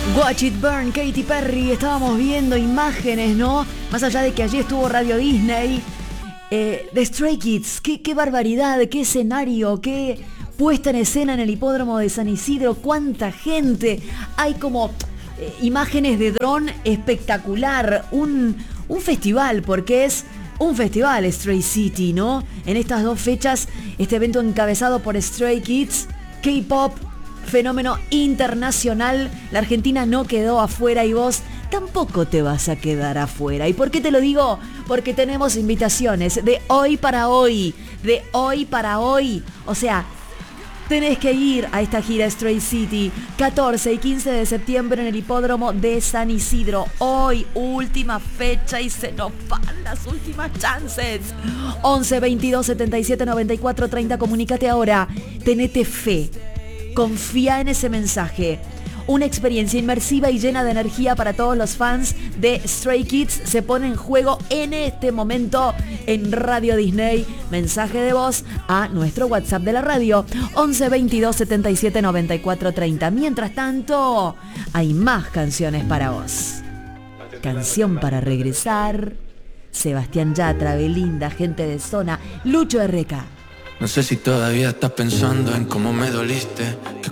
Watch It Burn, Katy Perry. Estábamos viendo imágenes, ¿no? Más allá de que allí estuvo Radio Disney. The Stray Kids, qué barbaridad, qué escenario, qué puesta en escena en el hipódromo de San Isidro. Cuánta gente. Hay como imágenes de dron espectacular. Un festival, porque es un festival Stray City, ¿no? En estas dos fechas, este evento encabezado por Stray Kids, K-pop, fenómeno internacional. La Argentina no quedó afuera y vos tampoco te vas a quedar afuera. ¿Y por qué te lo digo? Porque tenemos invitaciones de hoy para hoy. De hoy para hoy. O sea, tenés que ir a esta gira Stray City 14 y 15 de septiembre en el hipódromo de San Isidro. Hoy, última fecha y se nos van las últimas chances. 11 22 77 94 30. Comunícate ahora. Tenete fe. Confía en ese mensaje. Una experiencia inmersiva y llena de energía para todos los fans de Stray Kids se pone en juego en este momento en Radio Disney. Mensaje de voz a nuestro WhatsApp de la radio 11 22 77 94 30. Mientras tanto, hay más canciones para vos. Canción para regresar. Sebastián Yatra, Belinda, Gente de Zona, Lucho RK. No sé si todavía estás pensando en cómo me doliste, que